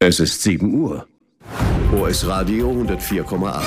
Es ist 7 Uhr. OS Radio 104,8.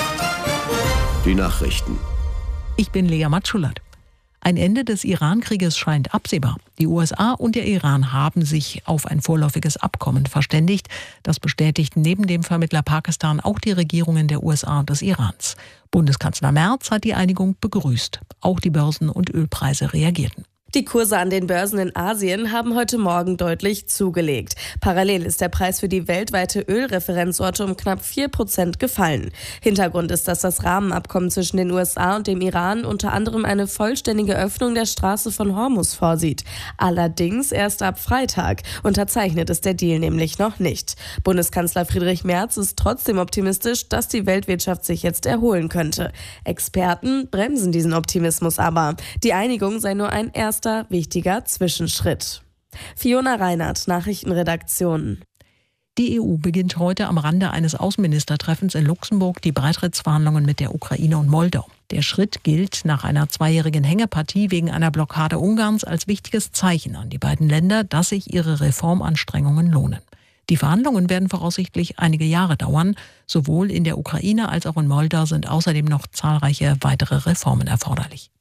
Die Nachrichten. Ich bin Lea Matschulat. Ein Ende des Iran-Krieges scheint absehbar. Die USA und der Iran haben sich auf ein vorläufiges Abkommen verständigt. Das bestätigten neben dem Vermittler Pakistan auch die Regierungen der USA und des Irans. Bundeskanzler Merz hat die Einigung begrüßt. Auch die Börsen und Ölpreise reagierten. Die Kurse an den Börsen in Asien haben heute Morgen deutlich zugelegt. Parallel ist der Preis für die weltweite Ölreferenzorte um knapp 4% gefallen. Hintergrund ist, dass das Rahmenabkommen zwischen den USA und dem Iran unter anderem eine vollständige Öffnung der Straße von Hormuz vorsieht. Allerdings erst ab Freitag. Unterzeichnet ist der Deal nämlich noch nicht. Bundeskanzler Friedrich Merz ist trotzdem optimistisch, dass die Weltwirtschaft sich jetzt erholen könnte. Experten bremsen diesen Optimismus aber. Die Einigung sei nur ein erster wichtiger Zwischenschritt. Fiona Reinhardt, Nachrichtenredaktion. Die EU beginnt heute am Rande eines Außenministertreffens in Luxemburg die Beitrittsverhandlungen mit der Ukraine und Moldau. Der Schritt gilt nach einer 2-jährigen Hängepartie wegen einer Blockade Ungarns als wichtiges Zeichen an die beiden Länder, dass sich ihre Reformanstrengungen lohnen. Die Verhandlungen werden voraussichtlich einige Jahre dauern. Sowohl in der Ukraine als auch in Moldau sind außerdem noch zahlreiche weitere Reformen erforderlich.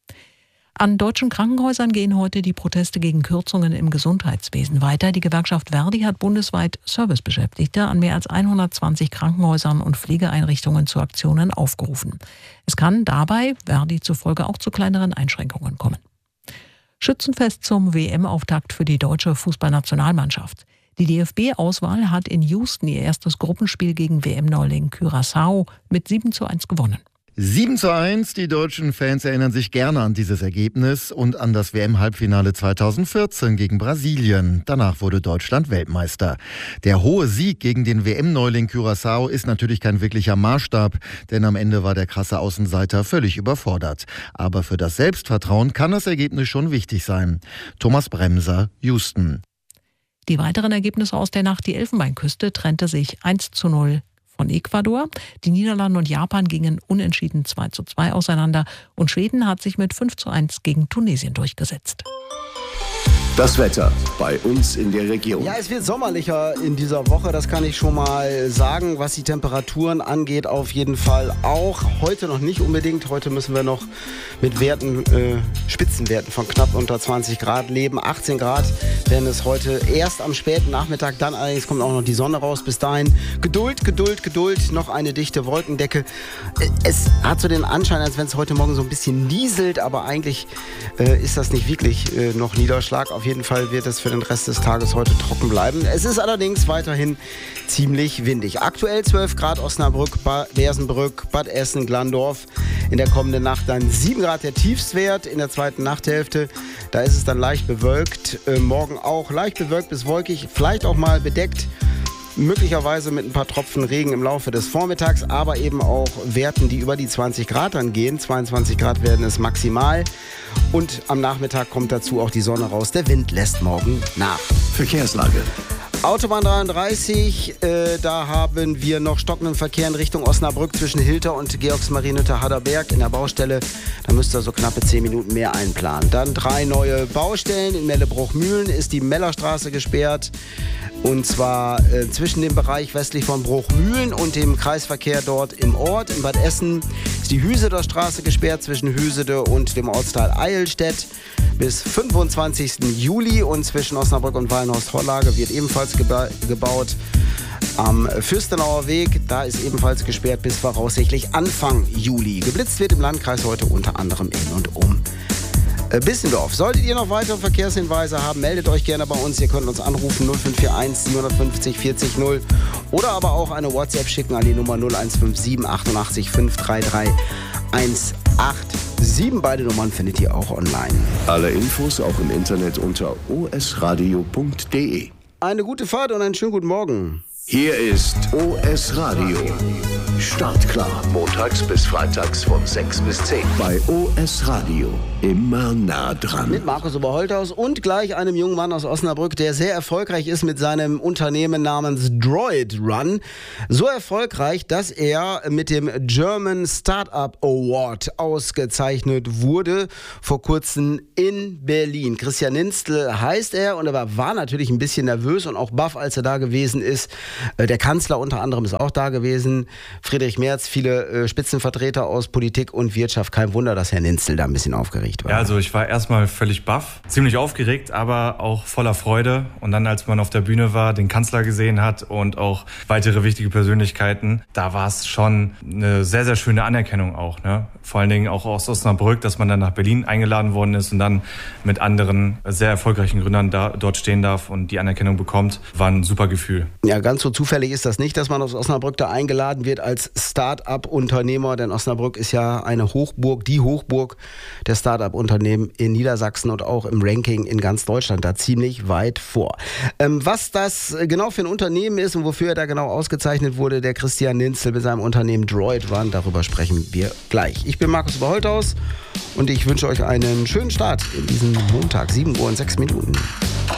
An deutschen Krankenhäusern gehen heute die Proteste gegen Kürzungen im Gesundheitswesen weiter. Die Gewerkschaft Verdi hat bundesweit Servicebeschäftigte an mehr als 120 Krankenhäusern und Pflegeeinrichtungen zu Aktionen aufgerufen. Es kann dabei, Verdi zufolge, auch zu kleineren Einschränkungen kommen. Schützenfest zum WM-Auftakt für die deutsche Fußballnationalmannschaft. Die DFB-Auswahl hat in Houston ihr erstes Gruppenspiel gegen WM-Neuling Curaçao mit 7:1 gewonnen. 7:1, die deutschen Fans erinnern sich gerne an dieses Ergebnis und an das WM-Halbfinale 2014 gegen Brasilien. Danach wurde Deutschland Weltmeister. Der hohe Sieg gegen den WM-Neuling Curaçao ist natürlich kein wirklicher Maßstab, denn am Ende war der krasse Außenseiter völlig überfordert. Aber für das Selbstvertrauen kann das Ergebnis schon wichtig sein. Thomas Bremser, Houston. Die weiteren Ergebnisse aus der Nacht: die Elfenbeinküste trennte sich 1:0 von Ecuador. Die Niederlande und Japan gingen unentschieden 2:2 auseinander und Schweden hat sich mit 5:1 gegen Tunesien durchgesetzt. Das Wetter bei uns in der Region. Ja, es wird sommerlicher in dieser Woche, das kann ich schon mal sagen. Was die Temperaturen angeht, auf jeden Fall auch. Heute noch nicht unbedingt. Heute müssen wir noch mit Spitzenwerten von knapp unter 20 Grad leben. 18 Grad werden es heute erst am späten Nachmittag. Dann allerdings kommt auch noch die Sonne raus. Bis dahin Geduld, Geduld, Geduld. Noch eine dichte Wolkendecke. Es hat so den Anschein, als wenn es heute Morgen so ein bisschen nieselt. Aber eigentlich ist das nicht wirklich noch Niederschlag. Auf jeden Fall wird es für den Rest des Tages heute trocken bleiben. Es ist allerdings weiterhin ziemlich windig. Aktuell 12 Grad Osnabrück, Bersenbrück, Bad Essen, Glandorf. In der kommenden Nacht dann 7 Grad der Tiefstwert. In der zweiten Nachthälfte, da ist es dann leicht bewölkt. Morgen auch leicht bewölkt bis wolkig, vielleicht auch mal bedeckt. Möglicherweise mit ein paar Tropfen Regen im Laufe des Vormittags, aber eben auch Werten, die über die 20 Grad angehen. 22 Grad werden es maximal. Und am Nachmittag kommt dazu auch die Sonne raus. Der Wind lässt morgen nach. Verkehrslage. Autobahn 33, da haben wir noch stockenden Verkehr in Richtung Osnabrück zwischen Hilter und Georgsmarienhütte-Harderberg in der Baustelle. Da müsst ihr so knappe 10 Minuten mehr einplanen. Dann 3 neue Baustellen. In Melle-Bruchmühlen ist die Mellerstraße gesperrt. Und zwar zwischen dem Bereich westlich von Bruchmühlen und dem Kreisverkehr dort im Ort. In Bad Essen ist die Hüseder Straße gesperrt zwischen Hüsede und dem Ortsteil Eilstedt bis 25. Juli. Und zwischen Osnabrück und Wallenhorst-Hollage wird ebenfalls gebaut. Am Fürstenauer Weg, da ist ebenfalls gesperrt bis voraussichtlich Anfang Juli. Geblitzt wird im Landkreis heute unter anderem in und um Bissendorf. Solltet ihr noch weitere Verkehrshinweise haben, meldet euch gerne bei uns. Ihr könnt uns anrufen 0541 750 40 0 oder aber auch eine WhatsApp schicken an die Nummer 0157 88 533 187. Beide Nummern findet ihr auch online. Alle Infos auch im Internet unter osradio.de. Eine gute Fahrt und einen schönen guten Morgen. Hier ist OS Radio. Startklar. Montags bis freitags von 6 bis 10. Bei OS Radio. Immer nah dran. Mit Markus Oberholthaus und gleich einem jungen Mann aus Osnabrück, der sehr erfolgreich ist mit seinem Unternehmen namens Droid Run. So erfolgreich, dass er mit dem German Startup Award ausgezeichnet wurde, vor kurzem in Berlin. Christian Ninzl heißt er und er war natürlich ein bisschen nervös und auch baff, als er da gewesen ist. Der Kanzler unter anderem ist auch da gewesen. Friedrich Merz, viele Spitzenvertreter aus Politik und Wirtschaft. Kein Wunder, dass Herr Ninzl da ein bisschen aufgeregt war. Ja, also ich war erstmal völlig baff, ziemlich aufgeregt, aber auch voller Freude. Und dann, als man auf der Bühne war, den Kanzler gesehen hat und auch weitere wichtige Persönlichkeiten, da war es schon eine sehr, sehr schöne Anerkennung auch, ne? Vor allen Dingen auch aus Osnabrück, dass man dann nach Berlin eingeladen worden ist und dann mit anderen sehr erfolgreichen Gründern dort stehen darf und die Anerkennung bekommt, war ein super Gefühl. Ja, ganz so zufällig ist das nicht, dass man aus Osnabrück da eingeladen wird als Start-up-Unternehmer, denn Osnabrück ist ja eine Hochburg, die Hochburg der Start-up-Unternehmen in Niedersachsen und auch im Ranking in ganz Deutschland da ziemlich weit vor. Was das genau für ein Unternehmen ist und wofür er da genau ausgezeichnet wurde, der Christian Ninzl mit seinem Unternehmen Droid Run, darüber sprechen wir gleich. Ich bin Markus Oberholthaus und ich wünsche euch einen schönen Start in diesem Montag, 7 Uhr und 6 Minuten.